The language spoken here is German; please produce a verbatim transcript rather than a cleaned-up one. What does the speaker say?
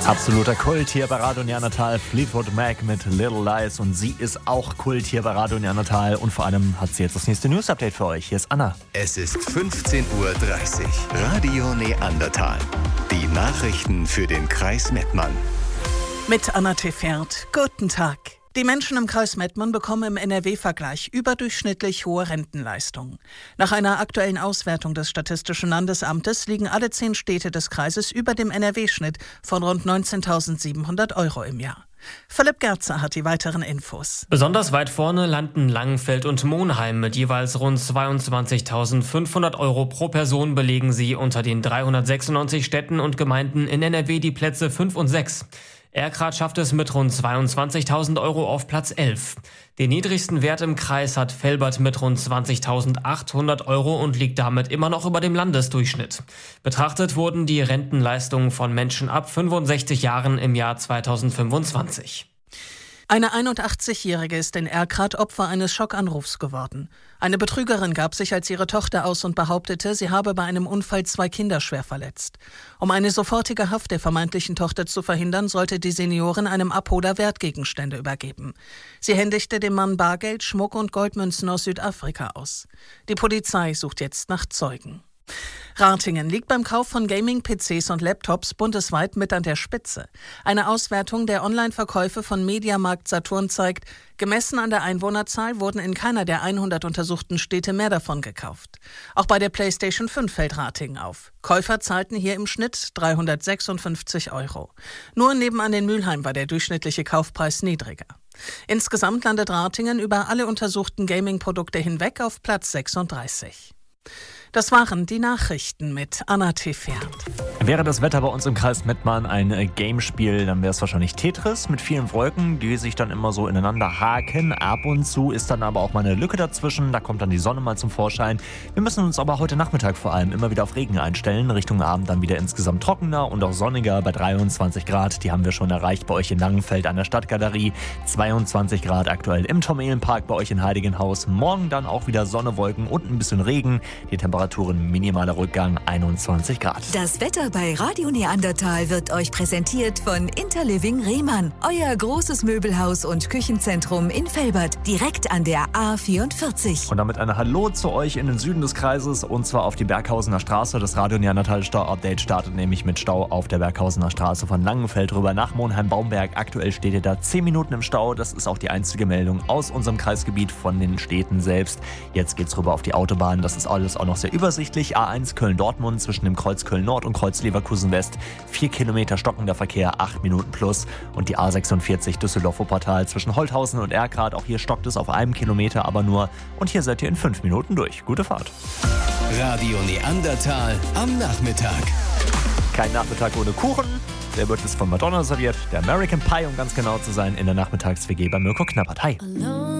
Absoluter Kult hier bei Radio Neandertal. Fleetwood Mac mit Little Lies. Und sie ist auch Kult hier bei Radio Neandertal. Und vor allem hat sie jetzt das nächste News-Update für euch. Hier ist Anna. Es ist fünfzehn Uhr dreißig. Radio Neandertal. Die Nachrichten für den Kreis Mettmann. Mit Anna Tefert. Guten Tag. Die Menschen im Kreis Mettmann bekommen im N R W-Vergleich überdurchschnittlich hohe Rentenleistungen. Nach einer aktuellen Auswertung des Statistischen Landesamtes liegen alle zehn Städte des Kreises über dem N R W-Schnitt von rund neunzehntausendsiebenhundert Euro im Jahr. Philipp Gerzer hat die weiteren Infos. Besonders weit vorne landen Langenfeld und Monheim. Mit jeweils rund zweiundzwanzigtausendfünfhundert Euro pro Person belegen sie unter den dreihundertsechsundneunzig Städten und Gemeinden in N R W die Plätze fünf und sechs. Erkrath schafft es mit rund zweiundzwanzigtausend Euro auf Platz elf. Den niedrigsten Wert im Kreis hat Velbert mit rund zwanzigtausendachthundert Euro und liegt damit immer noch über dem Landesdurchschnitt. Betrachtet wurden die Rentenleistungen von Menschen ab fünfundsechzig Jahren im Jahr zweitausendfünfundzwanzig. Eine einundachtzigjährige ist in Erkrath Opfer eines Schockanrufs geworden. Eine Betrügerin gab sich als ihre Tochter aus und behauptete, sie habe bei einem Unfall zwei Kinder schwer verletzt. Um eine sofortige Haft der vermeintlichen Tochter zu verhindern, sollte die Seniorin einem Abholer Wertgegenstände übergeben. Sie händigte dem Mann Bargeld, Schmuck und Goldmünzen aus Südafrika aus. Die Polizei sucht jetzt nach Zeugen. Ratingen liegt beim Kauf von Gaming-P Cs und Laptops bundesweit mit an der Spitze. Eine Auswertung der Online-Verkäufe von Mediamarkt Saturn zeigt, gemessen an der Einwohnerzahl wurden in keiner der hundert untersuchten Städte mehr davon gekauft. Auch bei der PlayStation fünf fällt Ratingen auf. Käufer zahlten hier im Schnitt dreihundertsechsundfünfzig Euro. Nur nebenan in Mülheim war der durchschnittliche Kaufpreis niedriger. Insgesamt landet Ratingen über alle untersuchten Gaming-Produkte hinweg auf Platz sechsunddreißig. Das waren die Nachrichten mit Anna Tefert. Wäre das Wetter bei uns im Kreis Mettmann ein Gamespiel, dann wäre es wahrscheinlich Tetris mit vielen Wolken, die sich dann immer so ineinander haken. Ab und zu ist dann aber auch mal eine Lücke dazwischen, da kommt dann die Sonne mal zum Vorschein. Wir müssen uns aber heute Nachmittag vor allem immer wieder auf Regen einstellen. Richtung Abend dann wieder insgesamt trockener und auch sonniger bei dreiundzwanzig Grad. Die haben wir schon erreicht bei euch in Langenfeld an der Stadtgalerie. zweiundzwanzig Grad aktuell im Tom-Ehlen-Park bei euch in Heiligenhaus. Morgen dann auch wieder Sonne, Wolken und ein bisschen Regen. Die Temperaturen minimaler Rückgang einundzwanzig Grad. Das Wetter bei Radio Neandertal wird euch präsentiert von Interliving Rehmann. Euer großes Möbelhaus und Küchenzentrum in Velbert, direkt an der A vierundvierzig. Und damit ein Hallo zu euch in den Süden des Kreises und zwar auf die Berghausener Straße. Das Radio Neandertal Stau-Update startet nämlich mit Stau auf der Berghausener Straße von Langenfeld rüber nach Monheim-Baumberg. Aktuell steht ihr da zehn Minuten im Stau. Das ist auch die einzige Meldung aus unserem Kreisgebiet von den Städten selbst. Jetzt geht's rüber auf die Autobahn. Das ist alles auch noch sehr übersichtlich. A eins Köln-Dortmund zwischen dem Kreuz Köln-Nord und Kreuz Leverkusen-West. Vier Kilometer stockender Verkehr, acht Minuten plus. Und die A sechsundvierzig Düsseldorf-Wuppertal zwischen Holthausen und Erkrath. Auch hier stockt es auf einem Kilometer, aber nur. Und hier seid ihr in fünf Minuten durch. Gute Fahrt. Radio Neandertal am Nachmittag. Kein Nachmittag ohne Kuchen. Der wird es von Madonna serviert. Der American Pie, um ganz genau zu sein, in der Nachmittags-W G bei Mirko Knappert. Hi.